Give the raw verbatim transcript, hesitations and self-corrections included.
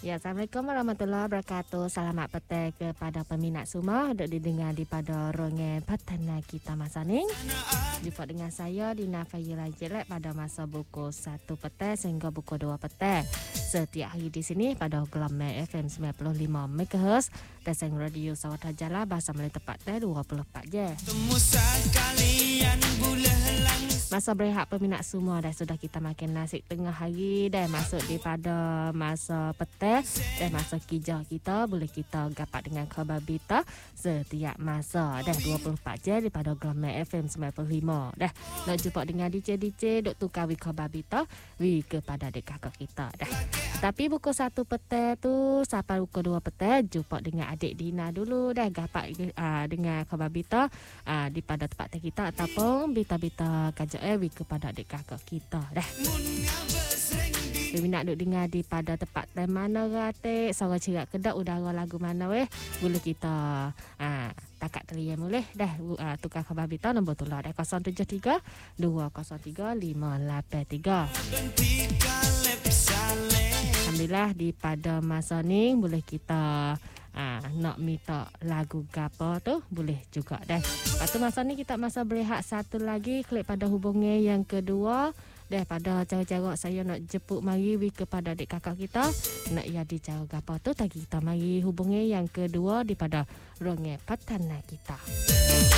Ya, Assalamualaikum warahmatullahi wabarakatuh. Selamat petang kepada peminat semua. Duk didengar di pada Rongen Petana kita masa ni. Jumpa dengan saya Dina Fayila Jelek pada masa buku satu petang sehingga buku dua petang. Setiap hari di sini pada Gelombang F M sembilan puluh lima megahertz dan Seng Radio Sawat Jala bahasa Melayu tepat dua puluh empat jam. Masa berehat peminat semua dah sudah kita makan nasi tengah hari dan masuk di pada masa petang dan masa kijah kita boleh kita gapat dengan khabar berita setiap masa dah dua puluh empat jam daripada Gelombang F M sembilan puluh lima dah nak jumpa dengan D J D J duk tukar wi khabar berita wi kepada adik kakak kita dah. Tapi buku satu petang tu sampai buku dua petang jumpa dengan adik Dina dulu dah gapat uh, dengan khabar berita uh, di pada tempat kita ataupun berita-berita kajian eh kepada adik kakak kita dah. Bila nak duk dengar di pada tempat time mana ratik, suara cerak kedap udara lagu mana weh, boleh kita ah takat teriak boleh dah uh, tukar khabar berita nombor tular dah kosong tujuh tiga dua kosong tiga lima lapan tiga. Alhamdulillah di pada masa ni boleh kita Ah, nak minta lagu gapo tu boleh juga dah. Lepas tu masa ni kita masa berehat satu lagi klik pada hubungan yang kedua dah pada cara-cara saya nak jemput mari wi kepada adik kakak kita nak ya di cara gapo tu tadi kita mari hubungan yang kedua di pada Rongen Petana kita.